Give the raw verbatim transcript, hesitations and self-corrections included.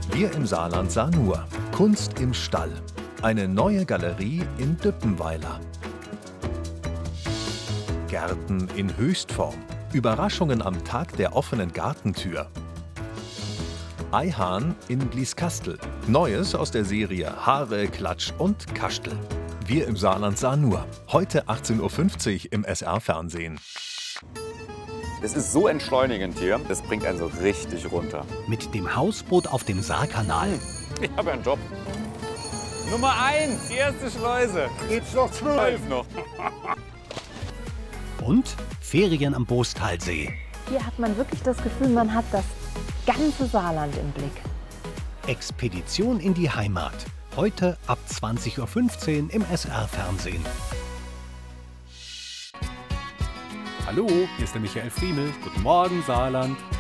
Wir im Saarland sahen nur Kunst im Stall. Eine neue Galerie in Düppenweiler. Gärten in Höchstform. Überraschungen am Tag der offenen Gartentür. Eihahn in Blieskastel. Neues aus der Serie Haare, Klatsch und Kastel. Wir im Saarland sahen nur. Heute achtzehn Uhr fünfzig im S R-Fernsehen. Es ist so entschleunigend hier, das bringt einen so richtig runter. Mit dem Hausboot auf dem Saarkanal. Ich habe einen Job. Nummer eins, die erste Schleuse. Geht's noch zwölf? noch. Und Ferien am Boostalsee. Hier hat man wirklich das Gefühl, man hat das ganze Saarland im Blick. Expedition in die Heimat. Heute ab zwanzig Uhr fünfzehn im S R-Fernsehen. Hallo, hier ist der Michael Friemel. Guten Morgen, Saarland.